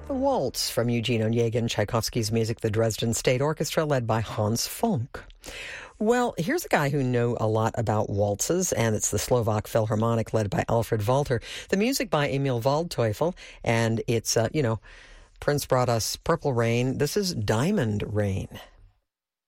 The Waltz from Eugene Onegin, Tchaikovsky's music, the Dresden State Orchestra, led by Hans Funk. Well, here's a guy who knew a lot about waltzes, and it's the Slovak Philharmonic, led by Alfred Walter. The music by Emil Waldteufel, and it's, Prince brought us Purple Rain. This is Diamond Rain.